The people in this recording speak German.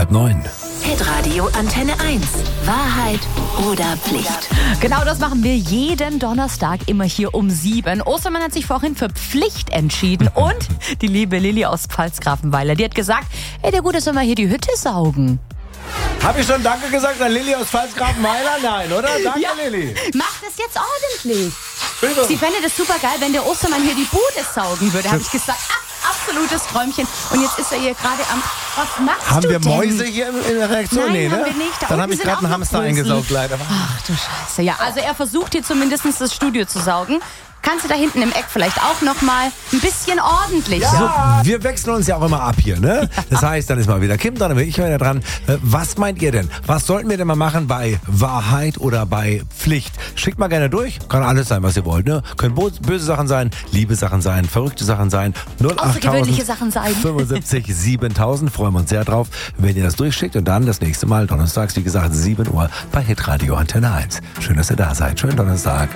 100,9. Hitradio Antenne 1. Wahrheit oder Pflicht? Genau das machen wir jeden Donnerstag immer hier um 7. Ostermann hat sich vorhin für Pflicht entschieden und die liebe Lilly aus Pfalzgrafenweiler, die hat gesagt, ey, der Gute soll mal hier die Hütte saugen. Habe ich schon Danke gesagt an Lilly aus Pfalzgrafenweiler? Nein, oder? Danke, Ja. Lilly. Macht das jetzt ordentlich. Bitte. Sie fände das super geil, wenn der Ostermann hier die Bude saugen würde. Habe ich gesagt, absolutes Träumchen. Und jetzt ist er hier gerade am... Was machst Haben du wir denn? Mäuse hier in der Reaktion? Nein, Nee, haben ne? wir nicht. Da Dann unten habe ich sind gerade auch einen noch Hamster Größen. eingesaugt, leider. Ach du Scheiße. Ja, also er versucht hier zumindest das Studio zu saugen. Kannst du da hinten im Eck vielleicht auch noch mal ein bisschen ordentlicher? So, wir wechseln uns ja auch immer ab hier, ne? Das heißt, dann ist mal wieder Kim dran, dann bin ich wieder dran. Was meint ihr denn? Was sollten wir denn mal machen bei Wahrheit oder bei Pflicht? Schickt mal gerne durch. Kann alles sein, was ihr wollt, ne? Können böse Sachen sein, liebe Sachen sein, verrückte Sachen sein. 08.000 Außergewöhnliche Sachen sein. 75 7000. Freuen wir uns sehr drauf, wenn ihr das durchschickt. Und dann das nächste Mal donnerstags, wie gesagt, 7 Uhr bei Hitradio Antenne 1. Schön, dass ihr da seid. Schönen Donnerstag.